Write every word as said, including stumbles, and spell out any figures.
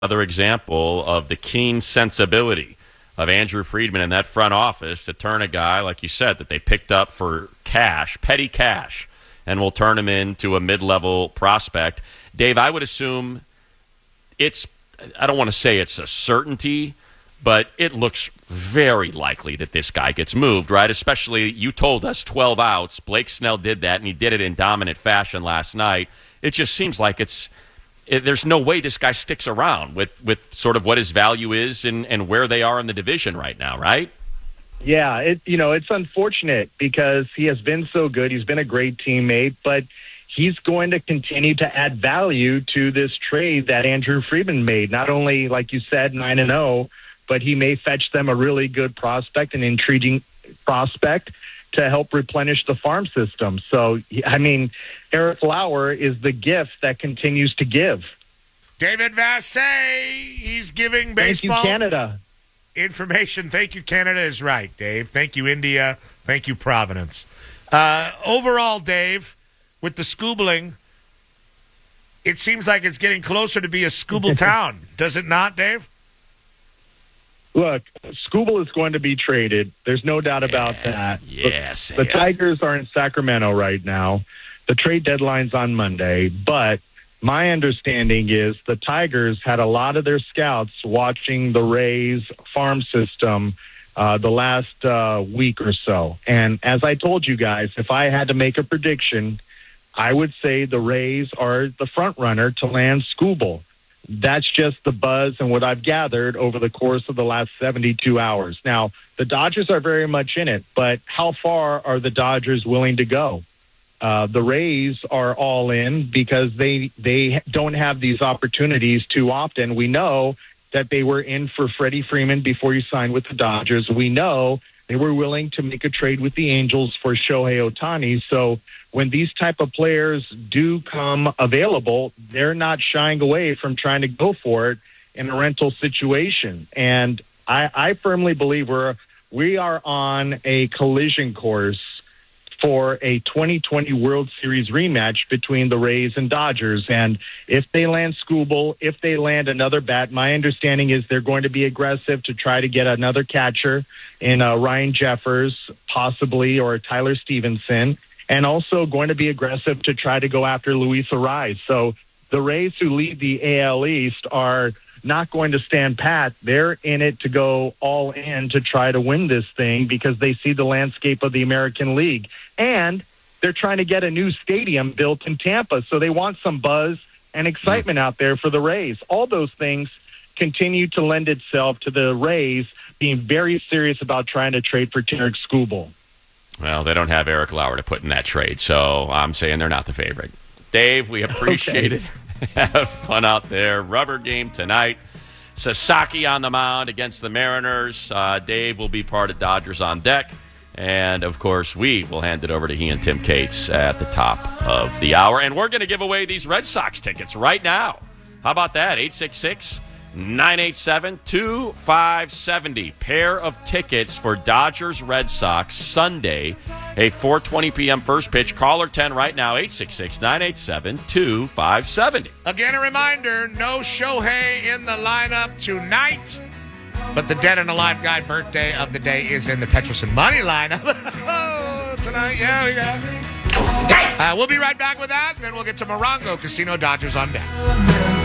Another example of the keen sensibility of Andrew Friedman and that front office to turn a guy, like you said, that they picked up for cash, petty cash, and will turn him into a mid-level prospect. Dave, I would assume it's, I don't want to say it's a certainty, but it looks very likely that this guy gets moved, right? Especially, you told us twelve outs. Blake Snell did that, and he did it in dominant fashion last night. It just seems like it's, it, there's no way this guy sticks around with, with sort of what his value is and, and where they are in the division right now, right? Yeah, it you know, it's unfortunate because he has been so good. He's been a great teammate, but he's going to continue to add value to this trade that Andrew Friedman made. Not only, like you said, nine and oh, but he may fetch them a really good prospect, an intriguing prospect to help replenish the farm system. So, I mean, Eric Lauer is the gift that continues to give. David Vassegh, he's giving baseball. Thank you, Canada. Information. Thank you, Canada is right, Dave. Thank you, India. Thank you, Providence. Uh, overall, Dave, with the Scoobling, it seems like it's getting closer to be a Scooble town. Does it not, Dave? Look, Scooble is going to be traded. There's no doubt about yeah, that. Yes. The, the Tigers are in Sacramento right now. The trade deadline's on Monday, but my understanding is the Tigers had a lot of their scouts watching the Rays farm system uh, the last uh, week or so. And as I told you guys, if I had to make a prediction, I would say the Rays are the front runner to land Scooble. That's just the buzz and what I've gathered over the course of the last seventy-two hours. Now, the Dodgers are very much in it, but how far are the Dodgers willing to go? Uh, the Rays are all in because they they don't have these opportunities too often. We know that they were in for Freddie Freeman before he signed with the Dodgers. We know they were willing to make a trade with the Angels for Shohei Ohtani. So when these type of players do come available, they're not shying away from trying to go for it in a rental situation. And I, I firmly believe we're, we are on a collision course for a twenty twenty World Series rematch between the Rays and Dodgers. And if they land Scooble, if they land another bat, my understanding is they're going to be aggressive to try to get another catcher in uh, Ryan Jeffers, possibly, or Tyler Stevenson, and also going to be aggressive to try to go after Luis Arraez. So the Rays, who lead the A L East, are not going to stand pat. They're in it to go all in to try to win this thing because they see the landscape of the American League. And they're trying to get a new stadium built in Tampa, so they want some buzz and excitement out there for the Rays. All those things continue to lend itself to the Rays being very serious about trying to trade for Tarik Skubal. Well, they don't have Eric Lauer to put in that trade, so I'm saying they're not the favorite. Dave, we appreciate okay. it. Have fun out there. Rubber game tonight. Sasaki on the mound against the Mariners. Uh, Dave will be part of Dodgers on Deck. And, of course, we will hand it over to he and Tim Cates at the top of the hour. And we're going to give away these Red Sox tickets right now. How about that? eight six six, nine eight seven, two five seven zero. Pair of tickets for Dodgers Red Sox Sunday, a four twenty p.m. first pitch. Caller ten right now, eight six six, nine eight seven, two five seven zero. Again, a reminder, no Shohei in the lineup tonight. But the Dead and Alive Guy birthday of the day is in the Petrosin Money lineup. Oh, tonight, yeah, we got it. Uh, we'll be right back with that, and then we'll get to Morongo Casino Dodgers on Deck.